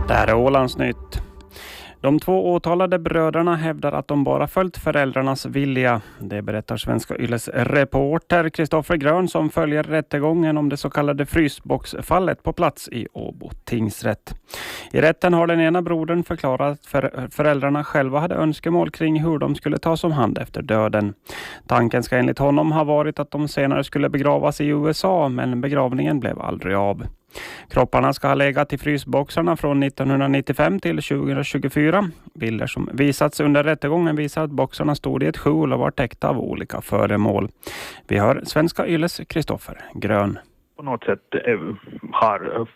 Det här är Ålandsnytt. De två åtalade bröderna hävdar att de bara följt föräldrarnas vilja. Det berättar Svenska Yles reporter Kristoffer Grön som följer rättegången om det så kallade frysboxfallet på plats i Åbo tingsrätt. I rätten har den ena brodern förklarat att föräldrarna själva hade önskemål kring hur de skulle tas om hand efter döden. Tanken ska enligt honom ha varit att de senare skulle begravas i USA, men begravningen blev aldrig av. Kropparna ska ha legat i frysboxarna från 1995 till 2024. Bilder som visats under rättegången visar att boxarna stod i ett skjul och var täckta av olika föremål. Vi hör Svenska Yles Kristoffer Grön. På något sätt har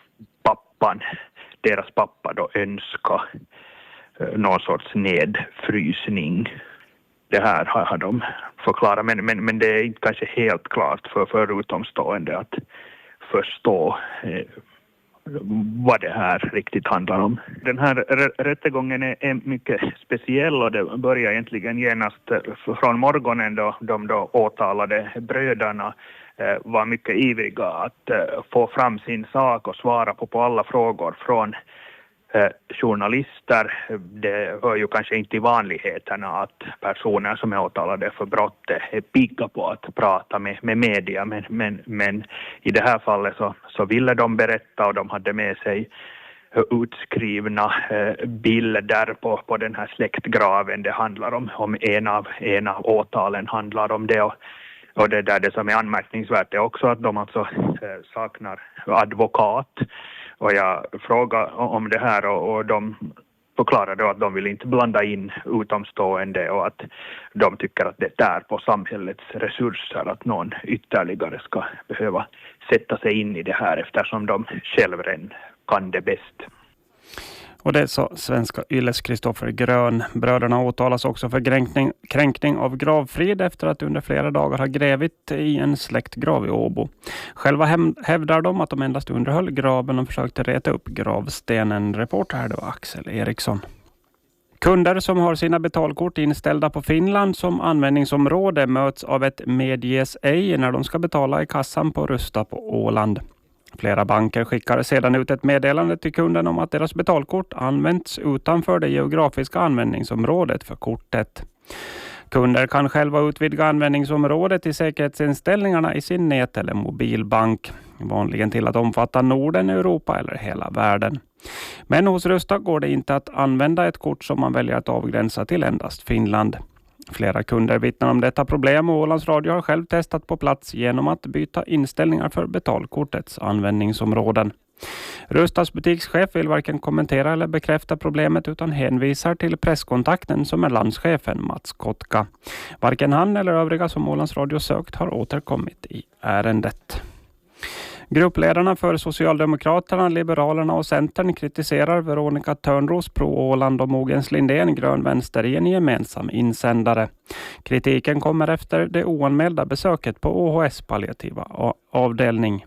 deras pappa då önskat någon sorts nedfrysning. Det här har de förklarat, men det är inte kanske helt klart för utomstående att förstå vad det här riktigt handlar om. Den här rättegången är mycket speciell och det börjar egentligen genast från morgonen då de då åtalade bröderna var mycket ivriga att få fram sin sak och svara på alla frågor från journalister. Det hör ju kanske inte i vanligheterna att personer som är åtalade för brott är pigga på att prata med media, men i det här fallet så ville de berätta och de hade med sig utskrivna bilder på den här släktgraven. Det handlar om en av åtalen handlar om det och det där det som är anmärkningsvärt är också att de alltså saknar advokat. Och jag frågade om det här och de förklarade att de vill inte blanda in utomstående och att de tycker att det är på samhällets resurser att någon ytterligare ska behöva sätta sig in i det här eftersom de själva kan det bäst. Och det sa Svenska Yles Kristoffer Grön. Bröderna åtalas också för kränkning av gravfrid efter att under flera dagar ha grävit i en släktgrav i Åbo. Själva hävdar de att de endast underhöll graven och försökte reta upp gravstenen. Reporter här då Axel Eriksson. Kunder som har sina betalkort inställda på Finland som användningsområde möts av ett medges ej när de ska betala i kassan på Rusta på Åland. Flera banker skickar sedan ut ett meddelande till kunden om att deras betalkort används utanför det geografiska användningsområdet för kortet. Kunder kan själva utvidga användningsområdet i säkerhetsinställningarna i sin nät- eller mobilbank, vanligen till att omfatta Norden, Europa eller hela världen. Men hos Rusta går det inte att använda ett kort som man väljer att avgränsa till endast Finland. Flera kunder vittnar om detta problem och Ålands Radio har själv testat på plats genom att byta inställningar för betalkortets användningsområden. Rustas butikschef vill varken kommentera eller bekräfta problemet utan hänvisar till presskontakten som är landschefen Mats Kotka. Varken han eller övriga som Ålands Radio sökt har återkommit i ärendet. Gruppledarna för Socialdemokraterna, Liberalerna och Centern kritiserar Veronica Törnros pro-Åland och Mogens Lindén grön vänster i en gemensam insändare. Kritiken kommer efter det oanmälda besöket på OHS palliativa avdelning.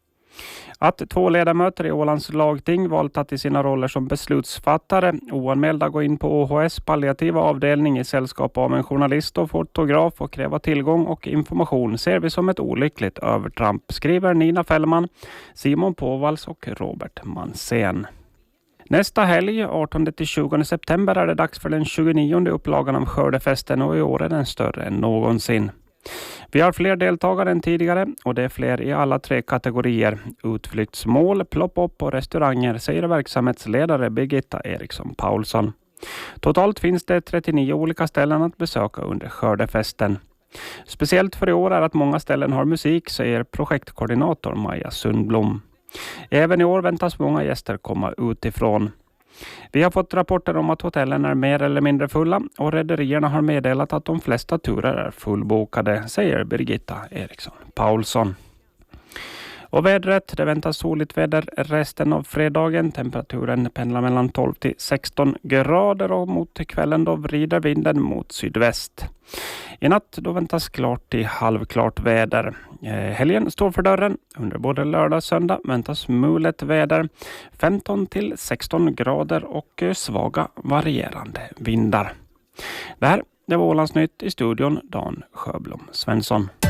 Att två ledamöter i Ålands lagting valt att i sina roller som beslutsfattare oanmälda gå in på OHS palliativa avdelning i sällskap av en journalist och fotograf och kräva tillgång och information ser vi som ett olyckligt övertramp, skriver Nina Fällman, Simon Påvals och Robert Mansén. Nästa helg, 18-20 september, är det dags för den 29:e upplagan av Skördefesten och i år är den större än någonsin. Vi har fler deltagare än tidigare och det är fler i alla 3 kategorier. Utflyktsmål, plopp-upp och restauranger, säger verksamhetsledare Birgitta Eriksson Paulsson. Totalt finns det 39 olika ställen att besöka under Skördefesten. Speciellt för i år är att många ställen har musik, säger projektkoordinator Maja Sundblom. Även i år väntas många gäster komma utifrån. Vi har fått rapporter om att hotellen är mer eller mindre fulla och rederierna har meddelat att de flesta turer är fullbokade, säger Birgitta Eriksson Paulsson. Och vädret, det väntas soligt väder resten av fredagen. Temperaturen pendlar mellan 12 till 16 grader och mot kvällen då vrider vinden mot sydväst. I natt då väntas klart till halvklart väder. Helgen står för dörren. Under både lördag och söndag väntas mulet väder. 15 till 16 grader och svaga varierande vindar. Det här det var Ålandsnytt, i studion Dan Sjöblom Svensson.